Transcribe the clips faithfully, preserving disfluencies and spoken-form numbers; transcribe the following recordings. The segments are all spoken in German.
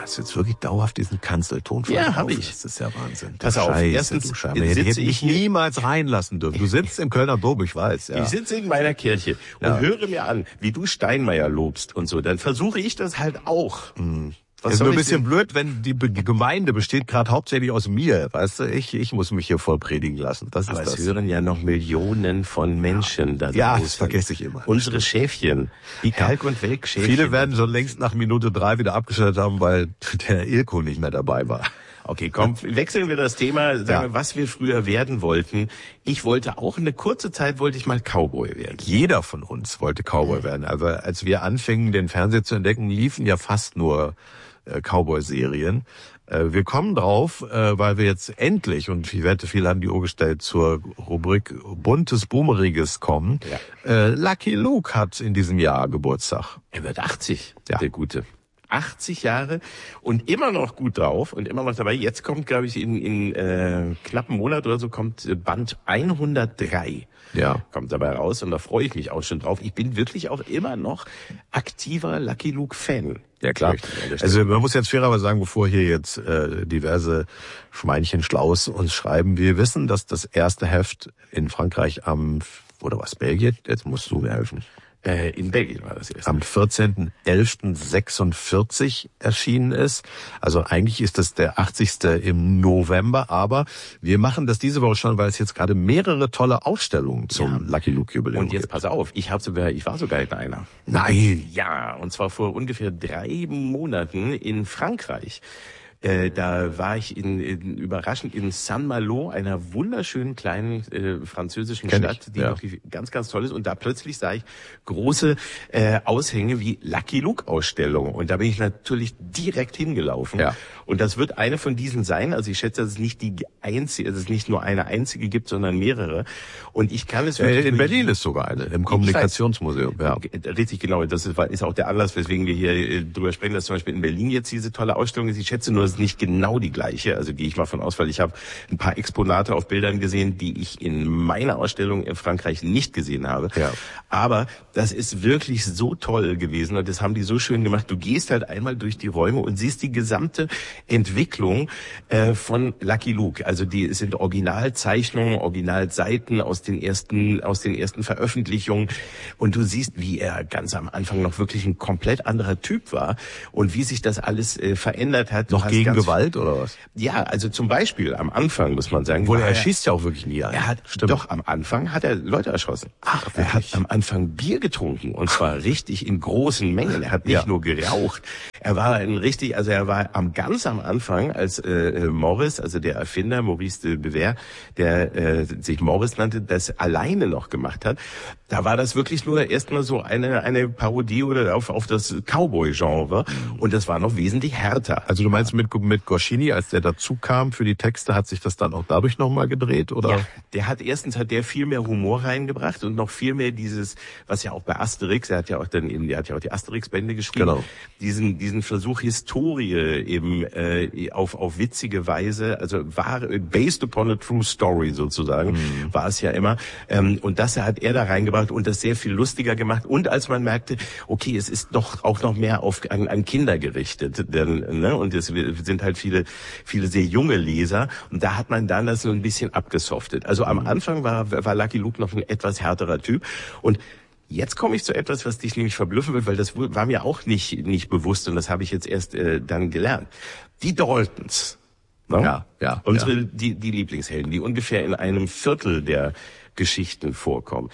Hast du jetzt wirklich dauerhaft diesen Kanzelton? Ja, habe ich. Das ist ja Wahnsinn. Pass auf, Scheiße, erstens du Scheiße. Hätte ich mich niemals reinlassen dürfen. Du sitzt im Kölner Dom, ich weiß. Ja. Ich sitze in meiner Kirche und ja. höre mir an, wie du Steinmeier lobst und so. Dann versuche ich das halt auch. Mhm. Es ist nur ein bisschen blöd, wenn die Gemeinde besteht gerade hauptsächlich aus mir, weißt du, ich ich muss mich hier voll predigen lassen. Das Aber ist es das. hören ja noch Millionen von Menschen da. Ja, das vergesse ich immer. Unsere Schäfchen, die Kalk- und Welk-Schäfchen. Viele werden schon längst nach Minute drei wieder abgeschaltet haben, weil der Ilko nicht mehr dabei war. Okay, komm, wechseln wir das Thema, sagen Ja. wir, was wir früher werden wollten. Ich wollte auch eine kurze Zeit, wollte ich mal Cowboy werden. Jeder von uns wollte Cowboy werden. Aber als wir anfingen, den Fernseher zu entdecken, liefen ja fast nur äh, Cowboy-Serien. Äh, wir kommen drauf, äh, weil wir jetzt endlich, und ich wette, viele haben die Uhr gestellt, zur Rubrik Buntes Boomeriges kommen. Ja. Äh, Lucky Luke hat in diesem Jahr Geburtstag. Er wird achtzig, Ja. der Gute. achtzig Jahre und immer noch gut drauf und immer noch dabei. Jetzt kommt, glaube ich, in, in äh, knappen Monat oder so kommt äh, Band hundertdrei. Ja. Kommt dabei raus und da freue ich mich auch schon drauf. Ich bin wirklich auch immer noch aktiver Lucky Luke Fan. Ja, klar. Also man muss jetzt fairerweise sagen, bevor hier jetzt äh, diverse Schweinchen Schlaus uns schreiben, wir wissen, dass das erste Heft in Frankreich am, oder was, Belgien? Jetzt musst du mir helfen. Äh, in Belgien war das erst. Am vierzehnten elften sechsundvierzig erschienen ist. Also eigentlich ist das der achtzigste im November, aber wir machen das diese Woche schon, weil es jetzt gerade mehrere tolle Ausstellungen zum Ja. Lucky Luke Jubiläum Und jetzt gibt. pass auf, ich habe sogar, ich war sogar in einer. Nein! Ja, und zwar vor ungefähr drei Monaten in Frankreich. Äh, da war ich in, in überraschend in Saint-Malo, einer wunderschönen kleinen äh, französischen Kenn Stadt, ich, die ja. wirklich ganz, ganz toll ist. Und da plötzlich sah ich große äh, Aushänge wie Lucky Luke Ausstellung. Und da bin ich natürlich direkt hingelaufen. Ja. Und das wird eine von diesen sein. Also ich schätze, dass es nicht die einzige, dass es nicht nur eine einzige gibt, sondern mehrere. Und ich kann es wirklich Äh, in nur- Berlin ist sogar eine, im Kommunikationsmuseum. Ja. Richtig, genau. Das ist, ist auch der Anlass, weswegen wir hier äh, drüber sprechen, dass zum Beispiel in Berlin jetzt diese tolle Ausstellung ist. Ich schätze nur, es ist nicht genau die gleiche. Also gehe ich mal von aus, weil ich habe ein paar Exponate auf Bildern gesehen, die ich in meiner Ausstellung in Frankreich nicht gesehen habe. Ja. Aber das ist wirklich so toll gewesen und das haben die so schön gemacht. Du gehst halt einmal durch die Räume und siehst die gesamte Entwicklung äh, von Lucky Luke. Also die es sind Originalzeichnungen, Originalseiten aus den ersten aus den ersten Veröffentlichungen und du siehst, wie er ganz am Anfang noch wirklich ein komplett anderer Typ war und wie sich das alles äh, verändert hat. Du Noch hast gegen ganz- Gewalt oder was? Ja, also zum Beispiel am Anfang muss man sagen, Obwohl war er er- schießt ja auch wirklich nie ein. er hat Stimmt. doch am Anfang hat er Leute erschossen. Ach, er hat wirklich? am Anfang Bier getrunken und zwar richtig in großen Mengen. Er hat nicht Ja. nur geraucht. Er war ein richtig, also er war am ganz am Anfang, als äh, Morris, also der Erfinder Maurice de Bever, der äh, sich Morris nannte, das alleine noch gemacht hat. Da war das wirklich nur erstmal so eine eine Parodie oder auf auf das Cowboy-Genre und das war noch wesentlich härter. Also du meinst mit, mit Goscinny, als der dazu kam für die Texte, hat sich das dann auch dadurch nochmal gedreht, oder? Ja, der hat erstens hat der viel mehr Humor reingebracht und noch viel mehr dieses, was ja auch bei Asterix, er hat ja auch dann eben, der hat ja auch die Asterix-Bände geschrieben, Genau. diesen diesen Versuch Historie eben äh, auf auf witzige Weise, also war based upon a true story sozusagen, Mhm. war es ja immer ähm, und das hat er da reingebracht und das sehr viel lustiger gemacht und als man merkte, okay, es ist doch auch noch mehr auf an, an Kinder gerichtet, denn ne und es sind halt viele viele sehr junge Leser und da hat man dann das so ein bisschen abgesoftet. Also am Anfang war war Lucky Luke noch ein etwas härterer Typ und jetzt komme ich zu etwas, was dich nämlich verblüffen wird, weil das war mir auch nicht nicht bewusst und das habe ich jetzt erst äh, dann gelernt. Die Daltons, ne? Ja, ja, unsere ja. die die Lieblingshelden, die ungefähr in einem Viertel der Geschichten vorkommen,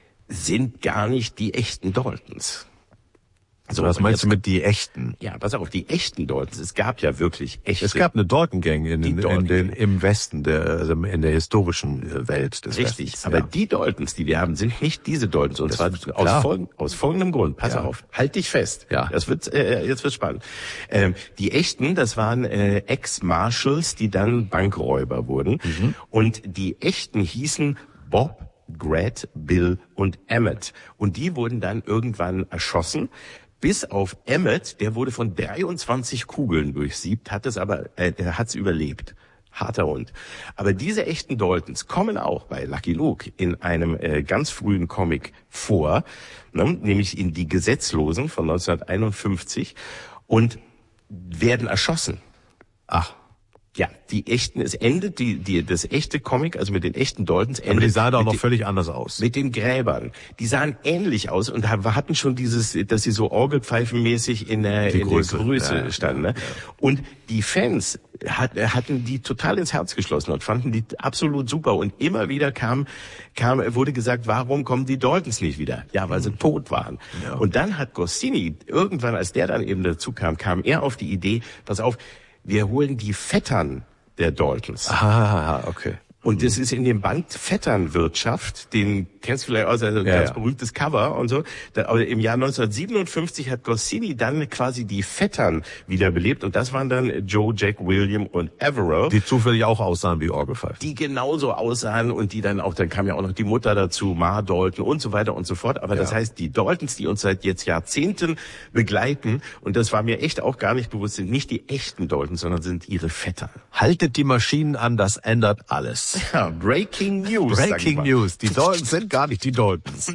sind gar nicht die echten Daltons. So, was und meinst du jetzt- mit die echten? Ja, pass auf, die echten Daltons. Es gab ja wirklich echte. Es gab eine Dalton-Gang in, Die in, in Dalton den, Gang. im Westen, der, also in der historischen äh, Welt des Richtig, Westens. aber ja. die Daltons, die wir haben, sind nicht diese Daltons. Und Das zwar ist aus, klar. folg aus folgendem Grund. Pass Ja. auf, halt dich fest. Ja. Das wird, äh, jetzt wird's spannend. Ähm, die echten, das waren äh, Ex-Marshals, die dann Bankräuber wurden. Mhm. Und die echten hießen Bob, Grat, Bill und Emmett. Und die wurden dann irgendwann erschossen. Bis auf Emmett, der wurde von dreiundzwanzig Kugeln durchsiebt, hat es aber, äh, er hat's überlebt. Harter Hund. Aber diese echten Daltons kommen auch bei Lucky Luke in einem äh, ganz frühen Comic vor, ne, nämlich in Die Gesetzlosen von neunzehnhunderteinundfünfzig. Und werden erschossen. Ach. Ja, die echten, es endet, die, die, das echte Comic, also mit den echten Daltons endet. Aber die sahen doch noch den, völlig anders aus. Mit den Gräbern. Die sahen ähnlich aus und hatten schon dieses, dass sie so orgelpfeifenmäßig in der, in Größe. der Größe ja, standen. Ne? Ja, ja. Und die Fans hat, hatten die total ins Herz geschlossen und fanden die absolut super. Und immer wieder kam, kam, wurde gesagt, warum kommen die Daltons nicht wieder? Ja, weil sie mhm. tot waren. Ja. Und dann hat Goscinny, irgendwann, als der dann eben dazu kam, kam er auf die Idee, pass auf, wir holen die Vettern der Daltons. Ah, okay. Und das ist in dem Band Vetternwirtschaft, den kennst du vielleicht aus, also ein ja, ganz ja. berühmtes Cover und so. Da, aber im Jahr neunzehnhundertsiebenundfünfzig hat Goscinny dann quasi die Vettern wiederbelebt und das waren dann Joe, Jack, William und Averill. Die zufällig auch aussahen wie Orgelpfeifen. Die genauso aussahen und die dann auch, dann kam ja auch noch die Mutter dazu, Ma Dalton und so weiter und so fort. Aber ja. das heißt, die Daltons, die uns seit jetzt Jahrzehnten begleiten, und das war mir echt auch gar nicht bewusst, sind nicht die echten Daltons, sondern sind ihre Vettern. Haltet die Maschinen an, das ändert alles. Ja, Breaking News. Breaking News. Die Daltons sind gar nicht die Daltons.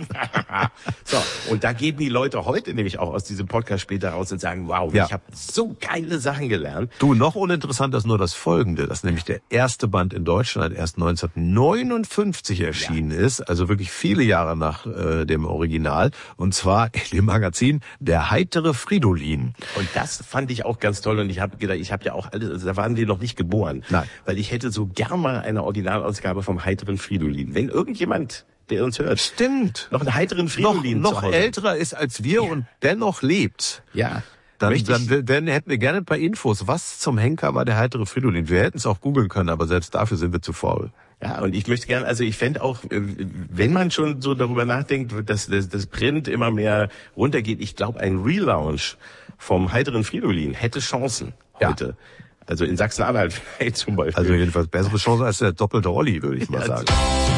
So, und da gehen die Leute heute nämlich auch aus diesem Podcast später raus und sagen, wow, ja. ich habe so geile Sachen gelernt. Du, noch uninteressanter ist nur das Folgende, dass nämlich der erste Band in Deutschland erst neunzehnhundertneunundfünfzig erschienen ja. ist, also wirklich viele Jahre nach äh, dem Original, und zwar in dem Magazin Der heitere Fridolin. Und das fand ich auch ganz toll und ich habe gedacht, ich habe ja auch alles, also da waren wir noch nicht geboren. Nein. Weil ich hätte so gern mal eine Originalausgabe vom heiteren Fridolin. Wenn irgendjemand, der uns hört, stimmt, noch einen heiteren Fridolin noch, zu noch Hause. älterer ist als wir ja. und dennoch lebt. Ja. Dann, dann, dann hätten wir gerne ein paar Infos. Was zum Henker war der heitere Fridolin? Wir hätten es auch googeln können, aber selbst dafür sind wir zu faul. Ja, und ich möchte gerne, also ich fände auch, wenn man schon so darüber nachdenkt, dass das, das Print immer mehr runtergeht, ich glaube, ein Relaunch vom heiteren Fridolin hätte Chancen heute. Ja. Also in Sachsen-Anhalt vielleicht zum Beispiel. Also jedenfalls bessere Chance als der doppelte Olli, würde ich mal sagen.